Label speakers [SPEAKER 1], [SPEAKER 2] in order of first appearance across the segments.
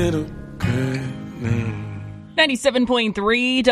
[SPEAKER 1] 97.3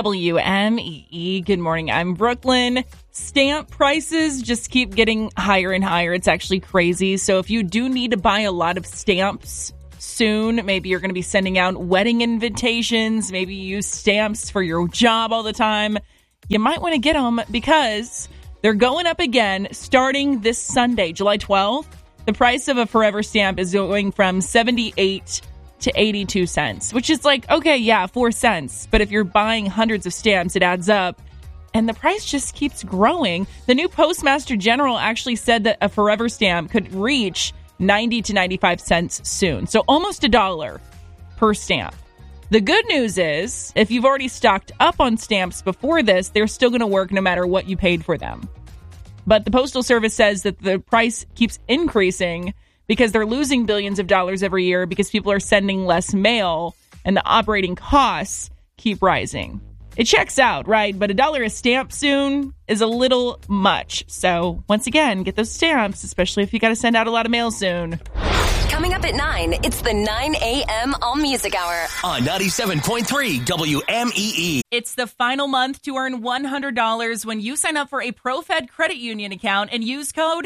[SPEAKER 1] WMEE. Good morning. I'm Brooklyn. Stamp prices just keep getting higher and higher. It's actually crazy. So if you do need to buy a lot of stamps soon, maybe you're going to be sending out wedding invitations, maybe you use stamps for your job all the time, you might want to get them because they're going up again starting this Sunday, July 12th. The price of a forever stamp is going from 78 to 82 cents, which is like, okay, yeah, 4 cents. But if you're buying hundreds of stamps, it adds up. And the price just keeps growing. The new Postmaster General actually said that a forever stamp could reach 90 to 95 cents soon. So almost $1 per stamp. The good news is, if you've already stocked up on stamps before this, they're still going to work no matter what you paid for them. But the Postal Service says that the price keeps increasing because they're losing billions of dollars every year because people are sending less mail and the operating costs keep rising. It checks out, right? But $1 a stamp soon is a little much. So once again, get those stamps, especially if you got to send out a lot of mail soon.
[SPEAKER 2] Coming up at 9, it's the 9 a.m. All Music Hour.
[SPEAKER 3] On 97.3 WMEE.
[SPEAKER 1] It's the final month to earn $100 when you sign up for a ProFed Credit Union account and use code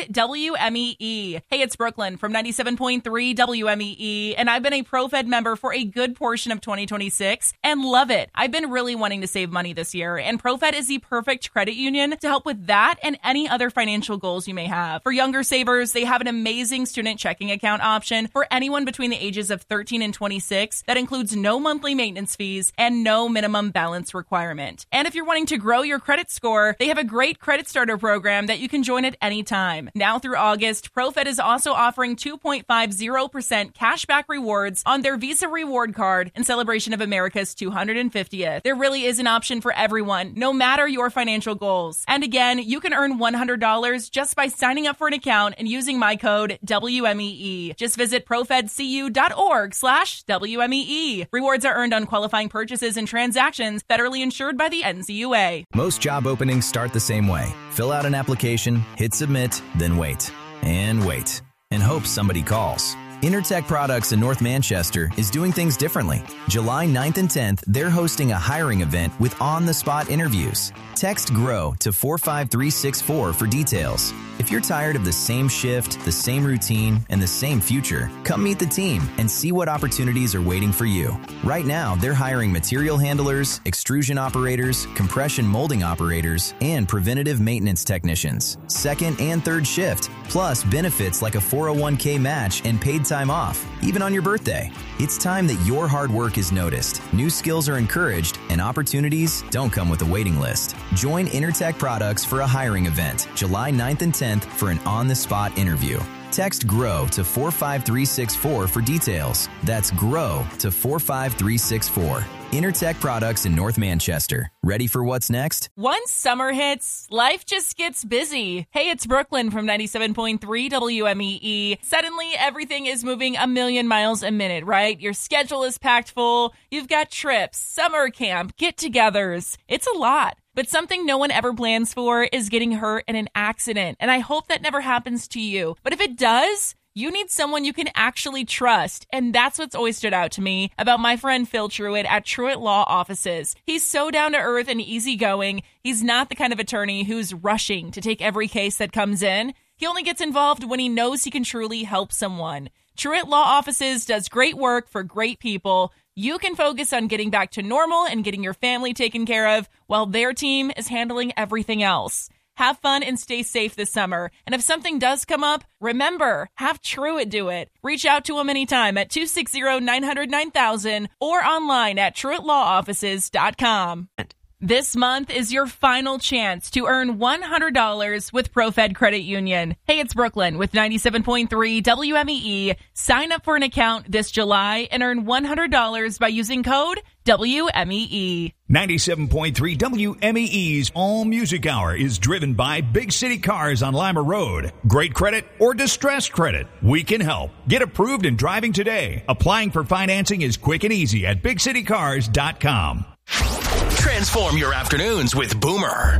[SPEAKER 1] WMEE. Hey, it's Brooklyn from 97.3 WMEE, and I've been a ProFed member for a good portion of 2026 and love it. I've been really wanting to save money this year, and ProFed is the perfect credit union to help with that and any other financial goals you may have. For younger savers, they have an amazing student checking account option for anyone between the ages of 13 and 26 that includes no monthly maintenance fees and no minimum balance requirement. And if you're wanting to grow your credit score, they have a great credit starter program that you can join at any time. Now through August, ProFed is also offering 2.50% cashback rewards on their Visa reward card in celebration of America's 250th. There really is an option for everyone, no matter your financial goals. And again, you can earn $100 just by signing up for an account and using my code WMEE. Just visit profedcu.org/WMEE. Rewards are earned on qualifying purchases and transactions federally insured by the NCUA.
[SPEAKER 4] Most job openings start the same way. Fill out an application, hit submit, then wait. And wait. And hope somebody calls. Intertech Products in North Manchester is doing things differently. July 9th and 10th, they're hosting a hiring event with on-the-spot interviews. Text GROW to 45364 for details. If you're tired of the same shift, the same routine, and the same future, come meet the team and see what opportunities are waiting for you. Right now, they're hiring material handlers, extrusion operators, compression molding operators, and preventative maintenance technicians. Second and third shift, plus benefits like a 401k match and paid time off, even on your birthday. It's time that your hard work is noticed, new skills are encouraged, and opportunities don't come with a waiting list. Join Intertech Products for a hiring event, July 9th and 10th for an on-the-spot interview. Text GROW to 45364 for details. That's GROW to 45364. Intertech Products in North Manchester. Ready for what's next?
[SPEAKER 1] Once summer hits, life just gets busy. Hey, it's Brooklyn from 97.3 WMEE. Suddenly, everything is moving a million miles a minute, right? Your schedule is packed full. You've got trips, summer camp, get-togethers. It's a lot. But something no one ever plans for is getting hurt in an accident. And I hope that never happens to you. But if it does, you need someone you can actually trust. And that's what's always stood out to me about my friend Phil Truitt at Truitt Law Offices. He's so down to earth and easygoing. He's not the kind of attorney who's rushing to take every case that comes in. He only gets involved when he knows he can truly help someone. Truitt Law Offices does great work for great people. You can focus on getting back to normal and getting your family taken care of while their team is handling everything else. Have fun and stay safe this summer. And if something does come up, remember, have Truitt do it. Reach out to him anytime at 260-900-9000 or online at TruittLawOffices.com. This month is your final chance to earn $100 with ProFed Credit Union. Hey, it's Brooklyn with 97.3 WMEE. Sign up for an account this July and earn $100 by using code WMEE.
[SPEAKER 5] 97.3 WMEE's All Music Hour is driven by Big City Cars on Lima Road. Great credit or distressed credit, we can help. Get approved and driving today. Applying for financing is quick and easy at BigCityCars.com.
[SPEAKER 3] Transform your afternoons with Boomer.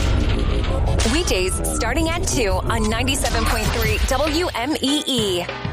[SPEAKER 2] Weekdays starting at 2 on 97.3 WMEE.